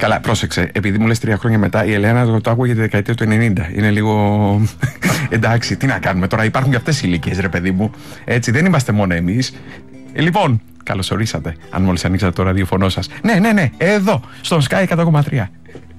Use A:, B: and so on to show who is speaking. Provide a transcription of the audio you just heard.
A: Καλά, πρόσεξε. Επειδή μου λες 3 χρόνια μετά, η Ελένα το άκουγε τη δεκαετία του 90. Είναι λίγο. Εντάξει, τι να κάνουμε τώρα. Υπάρχουν και αυτές οι ηλικίες, ρε παιδί μου. Έτσι, δεν είμαστε μόνο εμείς. Λοιπόν, καλώς ορίσατε. Αν μόλις ανοίξατε το ραδιοφωνό σας. Ναι, εδώ, στον Sky 100,3.